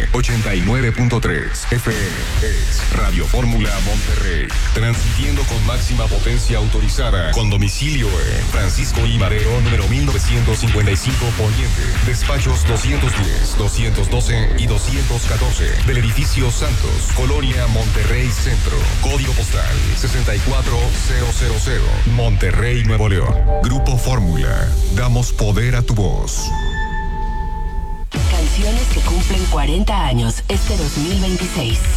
89.3 FM es Radio Fórmula Monterrey, transmitiendo con máxima potencia autorizada, con domicilio en Francisco I. Madero, número 1955 Poniente, despachos 210, 212 y 214 del edificio Santos, Colonia Monterrey Centro, código postal 64000, Monterrey, Nuevo León. Grupo Fórmula, damos poder a tu voz. Canciones que cumplen 40 años este 2026.